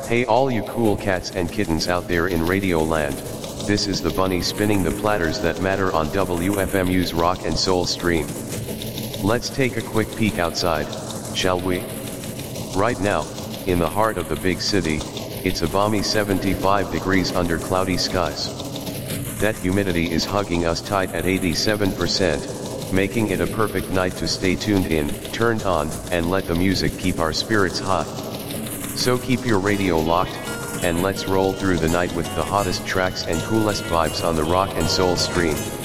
Hey all you cool cats and kittens out there in Radio Land, this is the bunny spinning the platters that matter on WFMU's Rock and Soul stream. Let's take a quick peek outside, shall we? Right now, in the heart of the big city, it's a balmy 75 degrees under cloudy skies. That humidity is hugging us tight at 87%, making it a perfect night to stay tuned in, turned on, and let the music keep our spirits hot. So keep your radio locked, and let's roll through the night with the hottest tracks and coolest vibes on the Rock and Soul stream.